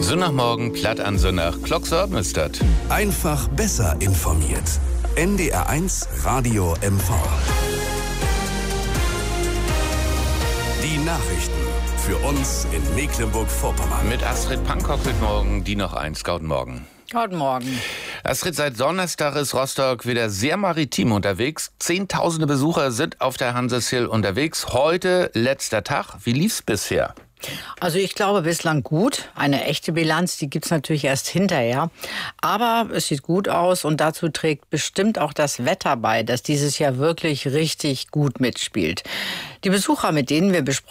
Sonntagmorgen, platt an Sonntag, Glocksorben ist das. Einfach besser informiert. NDR1 Radio MV. Die Nachrichten für uns in Mecklenburg-Vorpommern. Mit Astrid Pankok heute Morgen, die noch eins. Guten Morgen. Guten Morgen. Astrid, seit Donnerstag ist Rostock wieder sehr maritim unterwegs. Zehntausende Besucher sind auf der Hanseshill unterwegs. Heute letzter Tag. Wie lief's bisher? Also ich glaube bislang gut. Eine echte Bilanz, die gibt's natürlich erst hinterher. Aber es sieht gut aus und dazu trägt bestimmt auch das Wetter bei, das dieses Jahr wirklich richtig gut mitspielt. Die Besucher, mit denen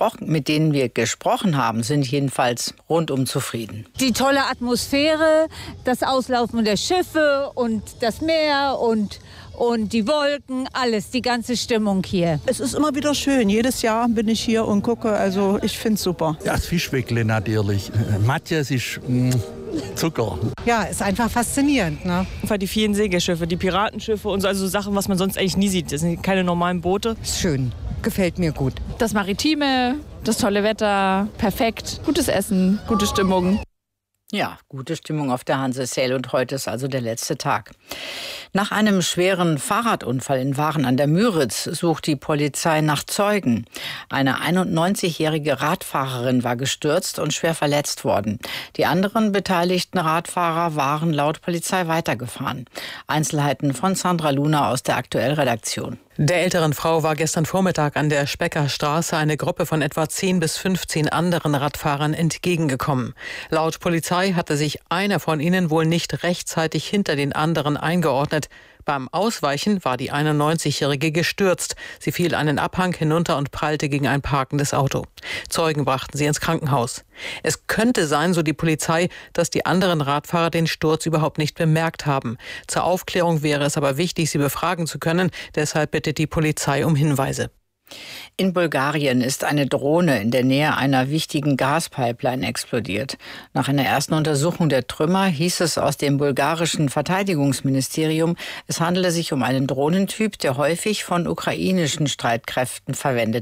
wir gesprochen haben, sind jedenfalls rundum zufrieden. Die tolle Atmosphäre, das Auslaufen der Schiffe und das Meer und die Wolken, alles, die ganze Stimmung hier. Es ist immer wieder schön. Jedes Jahr bin ich hier und gucke. Also ich finde es super. Ja, das Fischweckle natürlich. Matthias ist Zucker. Ja, ist einfach faszinierend, ne? Die vielen Segelschiffe, die Piratenschiffe und so, also Sachen, was man sonst eigentlich nie sieht. Das sind keine normalen Boote. Ist schön. Gefällt mir gut. Das Maritime, das tolle Wetter, perfekt. Gutes Essen, gute Stimmung. Ja, gute Stimmung auf der Hanseshill und heute ist also der letzte Tag. Nach einem schweren Fahrradunfall in Waren an der Müritz sucht die Polizei nach Zeugen. Eine 91-jährige Radfahrerin war gestürzt und schwer verletzt worden. Die anderen beteiligten Radfahrer waren laut Polizei weitergefahren. Einzelheiten von Sandra Luna aus der Aktuell-Redaktion. Der älteren Frau war gestern Vormittag an der Specker Straße eine Gruppe von etwa 10 bis 15 anderen Radfahrern entgegengekommen. Laut Polizei hatte sich einer von ihnen wohl nicht rechtzeitig hinter den anderen eingeordnet. Beim Ausweichen war die 91-Jährige gestürzt. Sie fiel einen Abhang hinunter und prallte gegen ein parkendes Auto. Zeugen brachten sie ins Krankenhaus. Es könnte sein, so die Polizei, dass die anderen Radfahrer den Sturz überhaupt nicht bemerkt haben. Zur Aufklärung wäre es aber wichtig, sie befragen zu können. Deshalb bittet die Polizei um Hinweise. In Bulgarien ist eine Drohne in der Nähe einer wichtigen Gaspipeline explodiert. Nach einer ersten Untersuchung der Trümmer hieß es aus dem bulgarischen Verteidigungsministerium, es handele sich um einen Drohnentyp, der häufig von ukrainischen Streitkräften verwendet